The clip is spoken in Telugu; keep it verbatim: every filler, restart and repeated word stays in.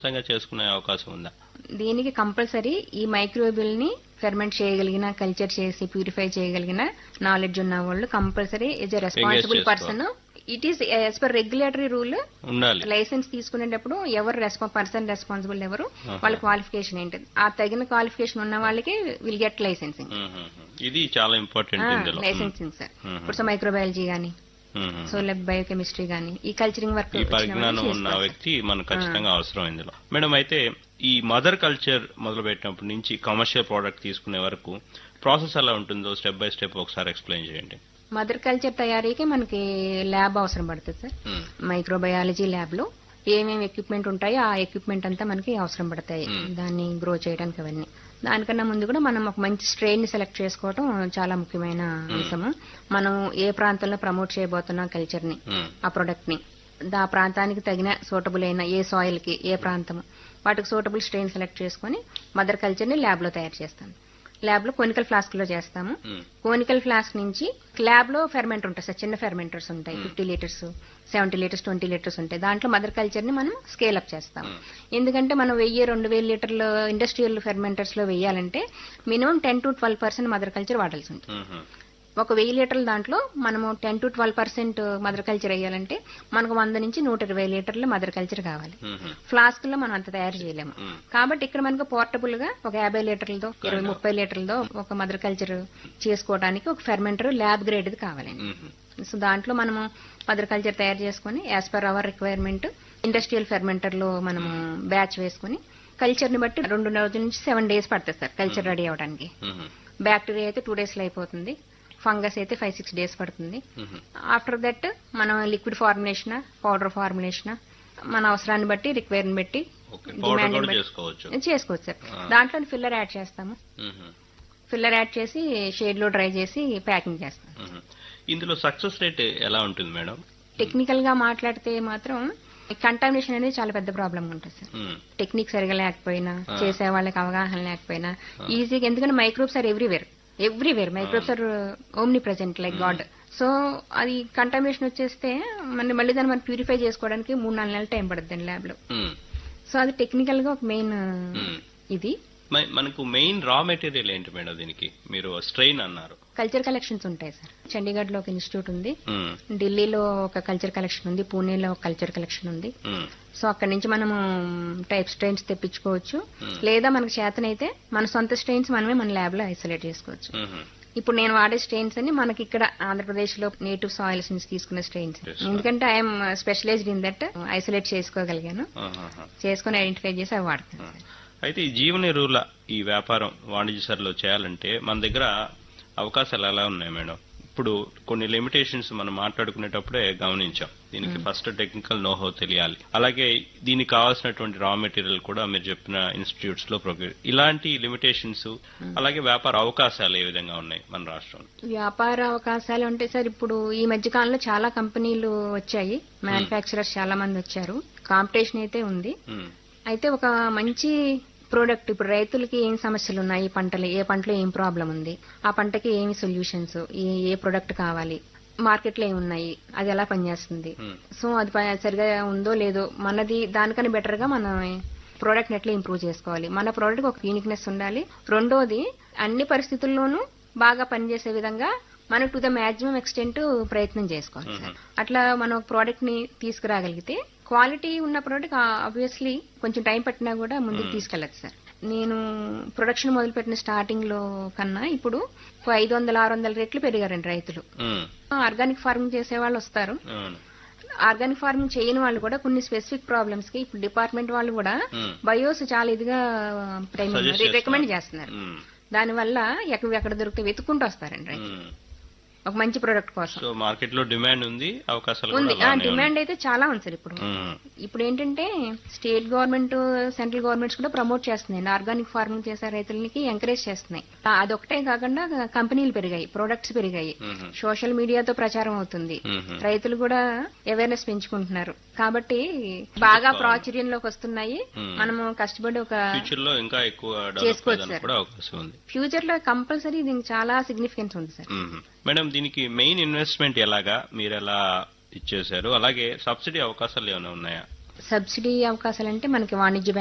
ఖచ్చితంగా చేసుకునే అవకాశం ఉందా? దీనికి కంపల్సరీ ఈ మైక్రోబిల్ ని ఫెర్మెంట్ చేయగలిగిన, కల్చర్ చేసి ప్యూరిఫై చేయగలిగిన నాలెడ్జ్ ఉన్న వాళ్ళు కంపల్సరీ ఇస్ ఎ రెస్పాన్సిబుల్ చేసుకోవాలి. Person. It is as per regulatory rule. ఉండాలి. లైసెన్స్ తీసుకునేటప్పుడు ఎవరు రెస్పా పర్సన్ రెస్పాన్సిబుల్ ఎవరు, ఆహా. వాళ్ళ క్వాలిఫికేషన్ ఏంటి, ఆ తగిన క్వాలిఫికేషన్ ఉన్న వాళ్ళకి విల్ గెట్ లైసెన్సింగ్. మ్మ్. ఇది చాలా ఇంపార్టెంట్ ఇందులో. Licensing sir. మ్మ్. ఇప్పుడు సో మైక్రోబయాలజీ గానీ, మ్మ్. సో లైక్ బయోకెమిస్ట్రీ గానీ, ఈ కల్చరింగ్ వర్క్ ఈ పరిజ్ఞానం ఉన్న వ్యక్తి మనకు ఖచ్చితంగా అవసరం ఇందులో. మేడం, అయితే ఈ మదర్ కల్చర్ మొదలు పెట్టినప్పటి నుంచి కమర్షియల్ ప్రోడక్ట్ తీసుకునే వరకు ప్రాసెస్ ఎలా ఉంటుందో స్టెప్ బై స్టెప్ ఒకసారి ఎక్స్ప్లెయిన్ చేయండి. మదర్ కల్చర్ తయారీకి మనకి ల్యాబ్ అవసరం పడుతుంది సార్. మ్మ్. మైక్రోబయాలజీ ల్యాబ్ లో ఏమేమి ఎక్విప్మెంట్ ఉంటాయో ఆ ఎక్విప్మెంట్ అంతా మనకి అవసరం పడతాయి మ్మ్. దాన్ని గ్రో చేయడానికి. అవన్నీ దానికన్నా ముందు కూడా మనం ఒక మంచి స్ట్రెయిన్ ని సెలెక్ట్ చేసుకోవడం చాలా ముఖ్యమైన అంశము. మనం ఏ ప్రాంతంలో ప్రమోట్ చేయబోతున్నాం కల్చర్ ని, మ్మ్. ఆ ప్రొడక్ట్ ని, ఆ ప్రాంతానికి తగిన సూటబుల్ అయిన ఏ సాయిల్ కి ఏ ప్రాంతం, వాటికి సూటబుల్ స్ట్రెయిన్ సెలెక్ట్ చేసుకుని మదర్ కల్చర్ ని ల్యాబ్ లో తయారు చేస్తాం. ల్యాబ్ లో కోనికల్ ఫ్లాస్క్ లో చేస్తాము. మ్మ్. కోనికల్ ఫ్లాస్క్ నుంచి ల్యాబ్ లో ఫెర్మెంట్ ఉంటాయి సార్, చిన్న ఫెర్మెంటర్స్ ఉంటాయి, మ్మ్. Fifty litres, seventy litres, twenty litres ఉంటాయి. దాంట్లో మదర్ కల్చర్ ని మనం స్కేల్ అప్ చేస్తాం. మ్మ్. ఎందుకంటే మనం వెయ్యి రెండు వేల లీటర్లు ఇండస్ట్రియల్ ఫెర్మెంటర్స్ లో వేయాలంటే minimum ten to twelve percent mother culture వాడాల్సి ఉంటుంది. మ్మ్. ఒక వెయ్యి లీటర్ల దాంట్లో మనము ten to twelve percent mother culture వేయాలంటే మనకు వంద నుంచి నూట ఇరవై లీటర్ల మదర్ కల్చర్ కావాలి. మ్మ్. ఫ్లాస్క్ లో మనం అంత తయారు చేయలేము. మ్మ్. కాబట్టి ఇక్కడ మనకు పోర్టబుల్ గా ఒక యాభై లీటర్లతో ఇరవై ముప్పై లీటర్లతో ఒక మదర్ కల్చర్ చేసుకోవడానికి ఒక ఫెర్మెంటర్ ల్యాబ్ గ్రేడ్ కావాలండి. మ్మ్. సో దాంట్లో మనము మదర్ కల్చర్ తయారు చేసుకుని as per hour requirement industrial fermenter లో మనము బ్యాచ్ వేసుకుని కల్చర్ ని బట్టి రెండు రోజుల నుంచి సెవెన్ డేస్ పడుతుంది సార్ కల్చర్ రెడీ అవడానికి. మ్మ్. బ్యాక్టీరియా అయితే టూ డేస్ లో అయిపోతుంది, ఫంగస్ అయితే ఫైవ్ సిక్స్ డేస్ పడుతుంది. మ్మ్. ఆఫ్టర్ దట్ మనం లిక్విడ్ ఫార్ములేషన్, పౌడర్ ఫార్ములేషన్ మన అవసరాన్ని బట్టి రిక్వైర్ని బట్టి ఓకే. పౌడర్ డిమాండ్ కూడా చేసుకోవచ్చు. చేసుకోవచ్చు సార్. ఆ. దాంట్లో ఫిల్లర్ యాడ్ చేస్తాము. మ్మ్. ఫిల్లర్ యాడ్ చేసి షేడ్ లో డ్రై చేసి ప్యాకింగ్ చేస్తాం. మ్మ్. ఇందులో సక్సెస్ రేట్ ఎలా ఉంటుంది మేడం? టెక్నికల్ గా మాట్లాడితే మాత్రం కంటామినేషన్ అనేది చాలా పెద్ద ప్రాబ్లం ఉంటుంది సార్. మ్మ్. టెక్నిక్ సరిగా లేకపోయినా, ఆ. చేసే వాళ్ళకి అవగాహన లేకపోయినా ఆ. ఈజీగా, ఎందుకంటే microbes are everywhere everywhere microbes are omni present like God. So అది కంటామినేషన్ వచ్చేస్తే మన మళ్ళీ దాన్ని మనం ప్యూరిఫై చేసుకోవడానికి మూడు నాలుగు నెలలు టైం పడుతుంది ల్యాబ్ లో. మ్మ్. సో అది టెక్నికల్ గా ఒక మెయిన్ మ్మ్. ఇది. మ- మనకు మెయిన్ రా మెటీరియల్ ఏంటి మేడం దీనికి? మీరు స్ట్రెయిన్ అన్నారు. కల్చర్ కలెక్షన్స్ ఉంటాయి సార్. చండీగఢ్ లో ఒక ఇన్స్టిట్యూట్ ఉంది, మ్మ్. ఢిల్లీలో ఒక కల్చర్ కలెక్షన్ ఉంది, పూణేలో ఒక కల్చర్ కలెక్షన్ ఉంది. మ్మ్. సో అక్కడి నుంచి మనము టైప్ స్ట్రెయిన్స్ తెప్పించుకోవచ్చు, మ్మ్. లేదా మనకు చేతనైతే మన సొంత స్ట్రెయిన్స్ మనమే మన ల్యాబ్ లో ఐసోలేట్ చేసుకోవచ్చు. మ్మ్. ఇప్పుడు నేను వాడే స్ట్రెయిన్స్ అన్ని మనకి ఇక్కడ ఆంధ్రప్రదేశ్ లో నేటివ్ సాయిల్స్ నుంచి తీసుకునే స్ట్రెయిన్స్. Yes. ఎందుకంటే I'm specialized in that, isolate చేసుకోగలిగాను, ఆహాహా. చేసుకుని ఐడెంటిఫై చేసి అవి వాడుతాను. ఆ. అయితే ఈ జీవన ఎరువుల ఈ వ్యాపారం వాణిజ్య సరలో చేయాలంటే మన దగ్గర అవకాశాలు ఎలా ఉన్నాయి మేడం? ఇప్పుడు కొన్ని లిమిటేషన్స్ మనం మాట్లాడుకునేటప్పుడే గమనించాం. దీనికి ఫస్ట్ టెక్నికల్ నోహో తెలియాలి, అలాగే దీనికి కావాల్సినటువంటి రా మెటీరియల్ కూడా మీరు చెప్పిన ఇన్స్టిట్యూట్స్ లో ప్రొక్యూర్. ఇలాంటి లిమిటేషన్స్ అలాగే వ్యాపార అవకాశాలు ఏ విధంగా ఉన్నాయి మన రాష్ట్రంలో? వ్యాపార అవకాశాలు అంటే సార్ ఇప్పుడు ఈ మధ్య కాలంలో చాలా కంపెనీలు వచ్చాయి, మ్యానుఫ్యాక్చరర్స్ చాలా మంది వచ్చారు, కాంపిటీషన్ అయితే ఉంది. మ్మ్. అయితే ఒక మంచి ప్రోడక్ట్, ఇప్పుడు రైతులకి ఏం సమస్యలు ఉన్నాయి, ఈ పంటలు ఏ పంటలో ఏం ప్రాబ్లం ఉంది, ఆ పంటకి ఏమి సొల్యూషన్స్, ఏ ఏ ప్రోడక్ట్ కావాలి, మార్కెట్ లో ఏమున్నాయి, అది ఎలా పనిచేస్తుంది, మ్మ్. సో అది ప- సరిగా ఉందో లేదో, మనది దానికన్నా బెటర్ గా మనం ప్రోడక్ట్ ఎట్లా ఇంప్రూవ్ చేసుకోవాలి, మన ప్రోడక్ట్ ఒక యూనిక్నెస్ ఉండాలి. రెండోది అన్ని పరిస్థితుల్లోనూ బాగా పనిచేసే విధంగా మనం టు ద మాక్సిమం ఎక్స్టెంట్ ప్రయత్నం చేసుకోవాలి సార్. అట్లా మనం ఒక ప్రోడక్ట్ ని తీసుకురాగలిగితే క్వాలిటీ ఉన్న ప్రోడక్ట్ ఆబ్వియస్లీ కొంచెం టైం పట్టినా కూడా ముందుకు తీసుకెళ్ళచ్చు సార్. నేను ప్రొడక్షన్ మొదలుపెట్టిన స్టార్టింగ్ లో కన్నా ఇప్పుడు ఒక ఐదు వందల ఆరు వందల రెట్లు పెరిగారండి రైతులు. మ్మ్. ఆర్గానిక్ ఫార్మింగ్ చేసే వాళ్ళు వస్తారు, అవును. ఆర్గానిక్ ఫార్మింగ్ చేయని వాళ్ళు కూడా కొన్ని స్పెసిఫిక్ ప్రాబ్లమ్స్ కి ఇప్పుడు డిపార్ట్మెంట్ వాళ్ళు కూడా మ్మ్. బయోస్ చాలా ఇదిగా Suggest రికమెండ్ చేస్తున్నారు. చేస్తున్నారు. మ్మ్. దానివల్ల ఎక్కడ ఎక్కడ దొరికితే వెతుక్కుంటూ వస్తారండి రైతులు మ్మ్. ఒక మంచి ప్రొడక్ట్ కోసం. సో మార్కెట్ లో డిమాండ్ ఉంది, అవకాశాలు ఉంది, కూడా అలానే డిమాండ్ అయితే చాలా ఉంది సార్. ఇప్పుడు ఉన్నాయి. మ్మ్. ఇప్పుడు ఏంటంటే స్టేట్ గవర్నమెంట్, సెంట్రల్ గవర్నమెంట్స్ కూడా ప్రమోట్ చేస్తున్నాయి, ఆర్గానిక్ ఫార్మింగ్ చేసే రైతులకి ఎంకరేజ్ చేస్తున్నాయి. ఆ, అదొకటే కాకుండా కంపెనీలు పెరిగాయి, ప్రొడక్ట్స్ పెరిగాయి, మ్మ్. సోషల్ మీడియాతో ప్రచారం అవుతుంది, మ్మ్. రైతులు కూడా అవేర్నెస్ పెంచుకుంటున్నారు. కాబట్టి బాగా ప్రాచుర్యంలోకి వస్తున్నాయి. మ్మ్. మనము కష్టపడి ఒక ఫ్యూచర్ లో ఇంకా ఎక్కువ డెవలప్ చేసుకోవచ్చు అవ్వడానికి సార్. కూడా అవకాశం ఉంది. ఫ్యూచర్ లో కంపల్సరీ దీనికి చాలా సిగ్నిఫికెన్స్ ఉంది సార్. మ్మ్. మేడం, దీనికి మెయిన్ ఇన్వెస్ట్మెంట్ ఎలాగా మీరు ఎలా ఇచ్చేశారు, అలాగే సబ్సిడీ అవకాశాలు ఏమైనా ఉన్నాయా? సబ్సిడీ అవకాశాలంటే మనకి వాణిజ్య